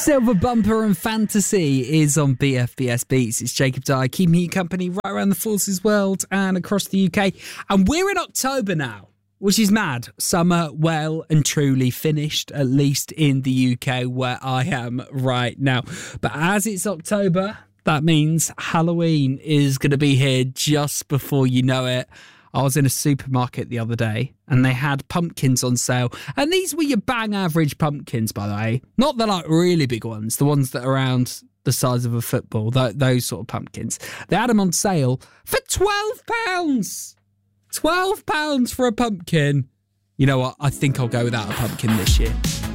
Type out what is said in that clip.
Silver Bumper and Fantasy is on BFBS Beats. It's Jacob Dye, keeping you company right around the Forces world and across the UK. And we're in October now, which is mad. Summer well and truly finished, at least in the UK where I am right now. But as it's October, that means Halloween is going to be here just before you know it. I was in a supermarket the other day and they had pumpkins on sale. And these were your bang average pumpkins, by the way. Not the like really big ones, the ones that are around the size of a football, those sort of pumpkins. They had them on sale for £12. £12 for a pumpkin. You know what? I think I'll go without a pumpkin this year.